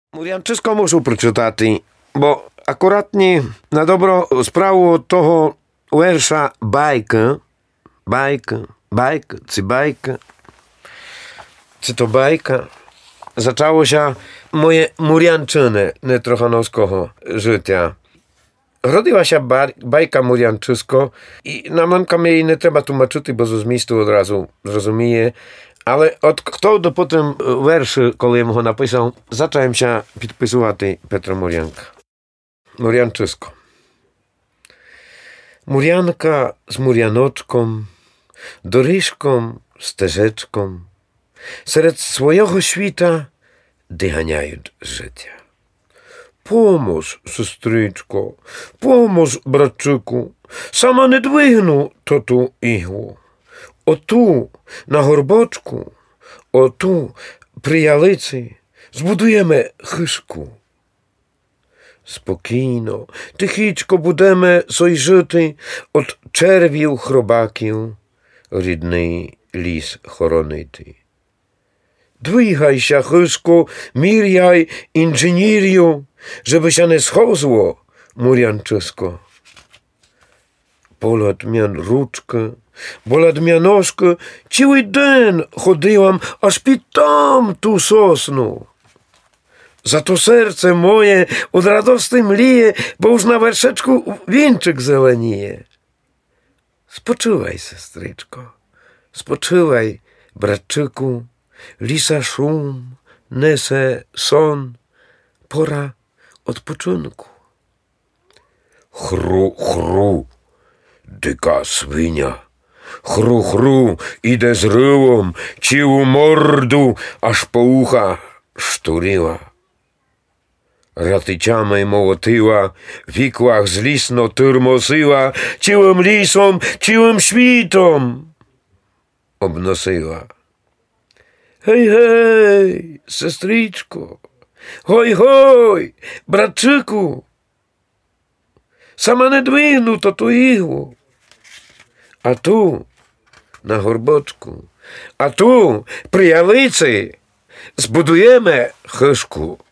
Мур'янчисько мушу прочитати, бо акуратні на добро справу того верша байка, czy to bajka, zaczęło się moje murjanczyny netrochanovskiego życia. Rodziła się bajka murjanczysko i na manka jej nie trzeba tłumaczyć, bo z miejscu od razu zrozumie. Ale od kto do potem werszy, коли я його написав, zacząłem się підписувати Петра Мур'янка. Murjanczysko. Mur'янка z mur'яночком, доріжком, стежечком, серед свого світа доганяють життя. Помож, сестричко, помож, братчику, сама не двигну ту іглу. Оту на горбочку, оту при ялиці збудуємо хишку. Спокійно, тихічко будемо сой жити от червів хробаків рідний ліс хоронити. Двигайся, хишку, міряй інженір'ю, żeby się nie schozło, murjanczysko. Polad mian ruczkę, bolad mian nóżkę, cały dzień chodziłam, aż pitam tu sosnu. Za to serce moje od radości mlije, bo już na werszeczku wieńczyk zelenieje. Spoczywaj, sestryczko, spoczywaj, bratczyku, lisa szum, nese son, pora odpoczynku. Chru, chru, dyka swinia. Chru, chru, idę z ryłą, ciu mordu, aż po ucha szturiła. Ratyciamej mołotyła, w ikłach zlisno tyrmosiła, ciłym lisom, ciłym świtom obnosiła. Hej, hej, sestriczko, hoj, hoj, bratczyku, sama nie dwignu to tu igłu. A tu, na горбочку, a tu, pri ялиці, збудуємо хишку.